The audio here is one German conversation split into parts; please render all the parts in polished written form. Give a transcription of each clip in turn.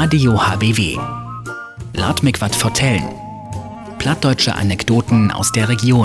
Radio HBW. Lad mich wat vertellen. Plattdeutsche Anekdoten aus der Region.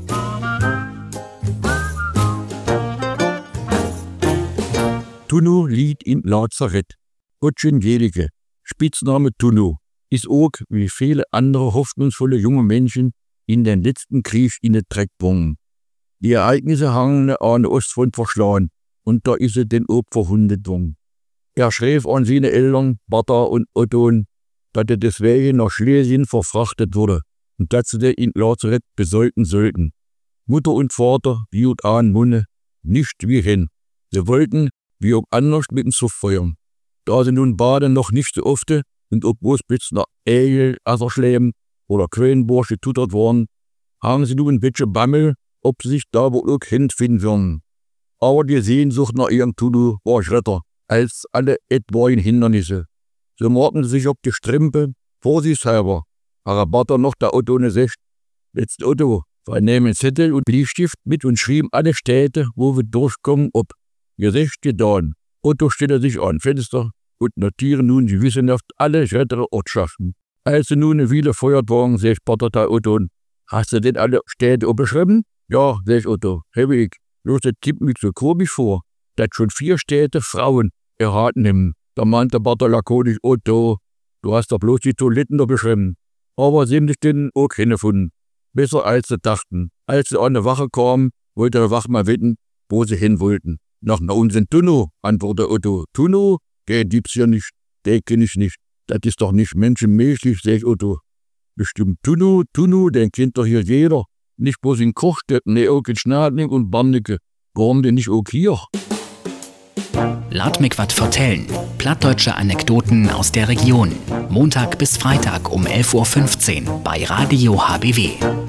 Tunno liegt in Lazarett. Otschen Jelige, Spitzname Tunno, ist auch wie viele andere hoffnungsvolle junge Menschen in den letzten Krieg in den Dreck gegangen. Die Ereignisse hangen an der Ostfront verschlagen und da ist er den auch verwundet worden. Er schrieb an seine Eltern, Bertha und Otto, dass er deswegen nach Schlesien verfrachtet wurde und dass sie in Lazarett besäugen sollten. Mutter und Vater, wie und an Munde, nicht wie hin. Sie wollten, wie auch anders, mit uns feuern. Da sie nun baden noch nicht so oft und obwohl bis nach Egel, Asserschleim oder Quellenburg getuttert worden, haben sie nun ein bisschen Bammel, ob sie sich da wohl auch hinfinden würden. Aber die Sehnsucht nach ihrem Tunno war schretter als alle etwaigen Hindernisse. So machten sie sich auf die Strümpe vor sich selber. Aber Bertha noch der Otto ne Secht. Jetzt Otto, wir nehmen Zettel und Bleistift mit und schrieben alle Städte, wo wir durchkommen, ob. Wir secht getan. Otto stellte sich an Fenster und notieren nun die Wissenschaft alle weitere Ortschaften. Als sie nun eine Weile feuert waren, sagt Bertha der Otto, hast du denn alle Städte beschrieben? Ja, sagt Otto, habe ich. Bloß das kommt mir so komisch vor, dass schon 4 Städte Frauen erraten haben. Da meinte Bertha lakonisch, Otto, du hast doch bloß die Toiletten da beschrieben. Aber sie haben sich denn auch keine gefunden. Besser als sie dachten. Als sie an die Wache kamen, wollte der Wachmann wissen, wo sie hin wollten. Nach unseren Tunno, antwortete Otto. Tunno? Den gibt's ja nicht. Den kenn ich nicht. Das ist doch nicht menschenmäßig, sagt Otto. Bestimmt Tunno, den kennt doch hier jeder. Nicht bloß in Kochstätten, ne auch in Schnadling und Barnecke. Warum denn nicht auch hier? Lad mich wat vertellen. Plattdeutsche Anekdoten aus der Region. Montag bis Freitag um 11:15 Uhr bei Radio HBW.